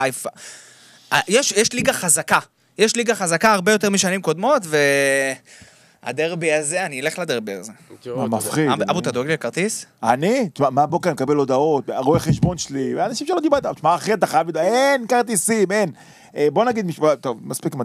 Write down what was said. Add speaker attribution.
Speaker 1: חיפה. יש ליגה חזקה. יש ליגה חזקה הרבה יותר משנים קודמות, והדרבי הזה, אני אלך לדרבי הזה.
Speaker 2: מה מפחיד?
Speaker 1: אבו, אתה דואג לי לכרטיס?
Speaker 2: אני? תשמע, מהבוקר אני מקבל הודעות, רואה חשבון שלי, ואנשים שלא דיברת, תשמע, אחרי אתה חייב, אין כרטיסים, אין. בוא נגיד משפט, טוב, מספיק